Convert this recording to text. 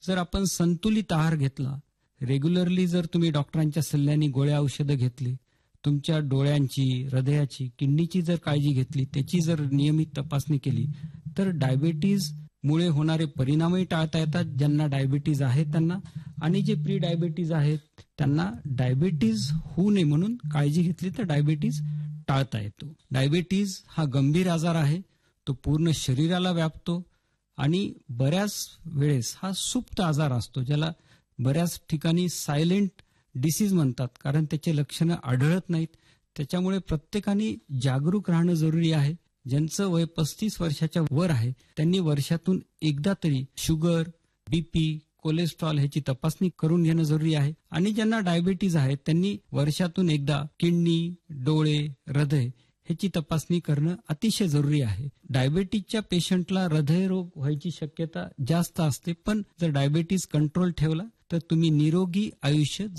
जर आपण संतुलित आहार घेतला, रेग्युलरली जर तुम्ही डॉक्टरांच्या सल्ल्याने गोळ्या औषधं घेतली, तुमच्या डोळ्यांची, हृदयाची, किडनीची जर काळजी घेतली, त्याची जर नियमित तपासणी केली, तर डायबिटीज मुळे होणारे परिणामही टाळता येतात. ज्यांना डायबिटीज आहे त्यांना, आणि जे प्री डायबिटीज आहेत त्यांना डायबिटीज होऊ नये म्हणून काळजी घेतली तर डायबिटीज टाळता येतो. डायबिटीज हा गंभीर आजार आहे. तो पूर्ण शरीराला व्यापतो आणि बऱ्याच वेळेस हा सुप्त आजार असतो, ज्याला बऱ्याच ठिकाणी सायलेंट डिसीज म्हणतात, कारण त्याचे लक्षणं आढळत नाहीत. त्याच्यामुळे प्रत्येकाने जागरूक राहणं जरुरी आहे. ज्यांचं वय 35 वर्षाच्या वर आहे त्यांनी वर्षातून एकदा तरी शुगर, बीपी, कोलेस्ट्रॉल ह्याची तपासणी करून घेणं जरुरी आहे. आणि ज्यांना डायबिटीज आहे त्यांनी वर्षातून एकदा किडनी, डोळे, हृदय ह्याची तपासणी करणं अतिशय जरुरी आहे. डायबिटीजच्या पेशंटला हृदयरोग व्हायची शक्यता जास्त असते, पण जर डायबिटीज कंट्रोल ठेवला तर तुम्ही निरोगी आयुष्य